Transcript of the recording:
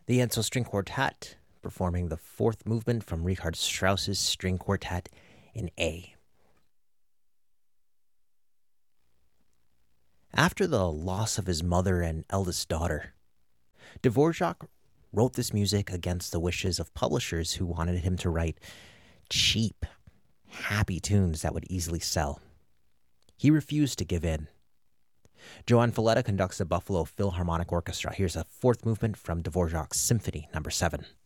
The Enzo String Quartet, performing the fourth movement from Richard Strauss's String Quartet in A. After the loss of his mother and eldest daughter, Dvorak wrote this music against the wishes of publishers who wanted him to write cheap, happy tunes that would easily sell. He refused to give in. Joan Falletta conducts the Buffalo Philharmonic Orchestra. Here's a fourth movement from Dvorak's Symphony No. 7.